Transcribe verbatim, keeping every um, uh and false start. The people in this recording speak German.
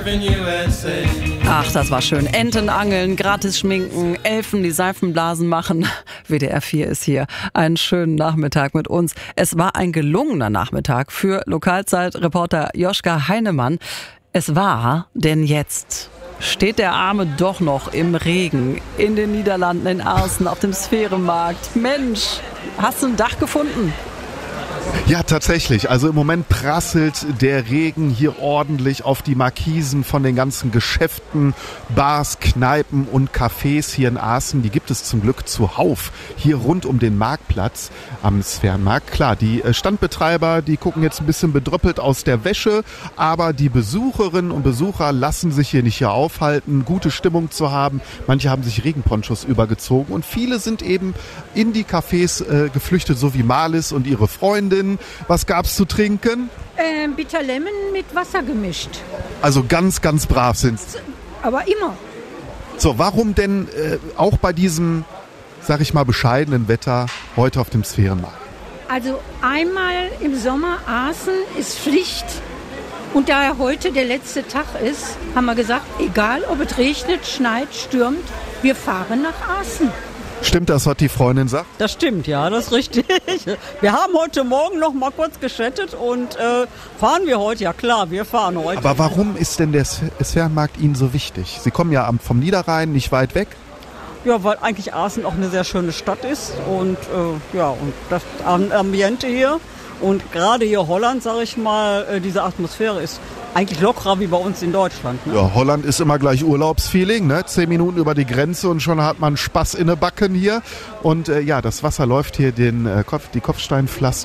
Ach, das war schön. Enten angeln, gratis schminken, Elfen, die Seifenblasen machen. W D R vier ist hier. Einen schönen Nachmittag mit uns. Es war ein gelungener Nachmittag für Lokalzeit-Reporter Joschka Heinemann. Es war, denn jetzt steht der Arme doch noch im Regen in den Niederlanden, in Aarsen, auf dem Sphärenmarkt. Mensch, hast du ein Dach gefunden? Ja, tatsächlich. Also im Moment prasselt der Regen hier ordentlich auf die Markisen von den ganzen Geschäften, Bars, Kneipen und Cafés hier in Aarsen. Die gibt es zum Glück zuhauf hier rund um den Marktplatz am Sphärenmarkt. Klar, die Standbetreiber, die gucken jetzt ein bisschen bedröppelt aus der Wäsche, aber die Besucherinnen und Besucher lassen sich hier nicht hier aufhalten, gute Stimmung zu haben. Manche haben sich Regenponchos übergezogen und viele sind eben in die Cafés äh, geflüchtet, so wie Marlis und ihre Freundin. Was gab's zu trinken? Äh, Bitter Lemon mit Wasser gemischt. Also ganz, ganz brav sind. Aber immer. So, warum denn äh, auch bei diesem, sag ich mal, bescheidenen Wetter heute auf dem Sphärenmarkt? Also einmal im Sommer Aarsen ist Pflicht. Und da ja heute der letzte Tag ist, haben wir gesagt, egal ob es regnet, schneit, stürmt, wir fahren nach Aarsen. Stimmt das, was die Freundin sagt? Das stimmt, ja, das ist richtig. Wir haben heute Morgen noch mal kurz geschattet und äh, fahren wir heute? Ja klar, wir fahren heute. Aber warum ist denn der Sphärenmarkt Ihnen so wichtig? Sie kommen ja vom Niederrhein, nicht weit weg. Ja, weil eigentlich Aarsen auch eine sehr schöne Stadt ist und äh, ja, und das Ambiente hier und gerade hier Holland, sage ich mal, äh, diese Atmosphäre ist eigentlich lockerer wie bei uns in Deutschland. Ne? Ja, Holland ist immer gleich Urlaubsfeeling, ne? Zehn Minuten über die Grenze und schon hat man Spaß in den Backen hier. Und äh, ja, das Wasser läuft hier den, äh, Kopf, die Kopfsteinpflaster